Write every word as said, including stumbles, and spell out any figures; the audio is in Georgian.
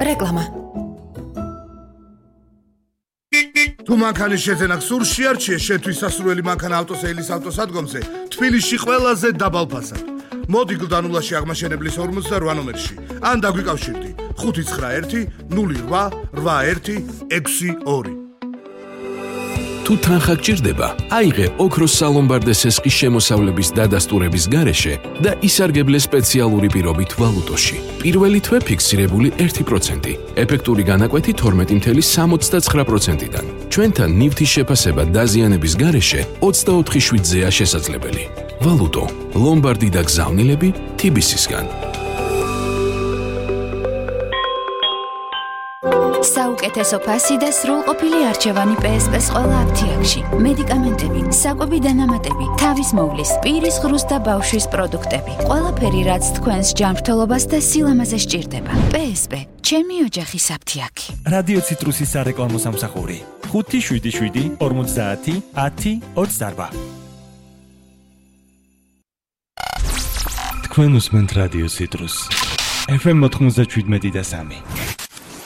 რეკლამა. თუ მანქანის შეძენა გსურს, შეარჩიე შენთვის სასურველი მანქანა ავტოსეილის ავტოსადგომზე თბილისში ყველაზე დაბალ ფასად. მოდი გლდანულაში აღმაშენებლის ორმოცდარვა ნომერში. ან დაგვიკავშირდი ხუთი ცხრა ერთი ნული რვა რვა ერთი ექვსი ორი. თუ თანხა გჭირდება, აიღე ოქროს სალომბარდე სესხის შემოსავლების დადასტურების გარეშე და ისარგებლე სპეციალური პირობით ვალუტოში. პირველი თვე ფიქსირებული ერთი პროცენტი, ეფექტური განაკვეთი თორმეტი წუთი სამოცდაცხრა პროცენტიდან. ჩვენთან ნივთის შეფასება დაზიანების გარეშე ოცდაოთხი შვიდზეა შესაძლებელი. ვალუტო, ლომბარდი და გზავნილები თი ბი სისგან. საუკეთესო ფასი და სრულყოფილი არჩევანი პე ეს პეს ყველა აფთიაქში. მედიკამენტები, საკვები დანამატები, თავის მოვლის, პირის ღრუს და ბავშვის პროდუქტები. ყველაფერი, რაც თქვენს ჯანმრთელობას და სილამაზეს სჭირდება. პე ეს პე, ჩემი ოჯახის აფთიაქი. რადიო ციტრუსის სარეკლამო სამსახური. ხუთი შვიდი შვიდი ორმოცდაათი ათი ოცდარვა. თქვენ უსმენთ რადიო ციტრუს. ეფ ემ ოთხმოცდაშვიდმეტი და სამი.